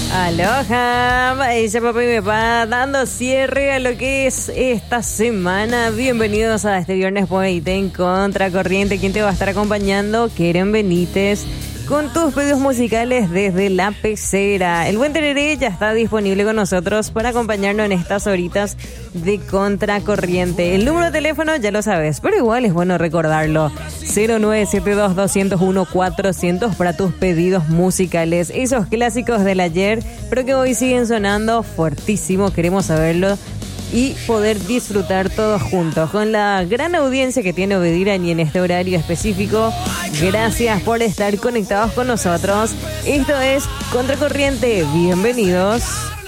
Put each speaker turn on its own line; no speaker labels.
Aloha, ella papá y mi papá dando cierre a lo que es esta semana. Bienvenidos a este viernes Poeite en Contracorriente. ¿Quién te va a estar acompañando? Keren Benítez, con tus pedidos musicales desde la pecera. El buen Tereré ya está disponible con nosotros para acompañarnos en estas horitas de Contracorriente. El número de teléfono ya lo sabes, pero igual es bueno recordarlo. 0972-201-400 para tus pedidos musicales. Esos clásicos del ayer, pero que hoy siguen sonando fuertísimo. Queremos saberlo y poder disfrutar todos juntos con la gran audiencia que tiene Obedirani en este horario específico. Gracias por estar conectados con nosotros. Esto es Contracorriente. Bienvenidos.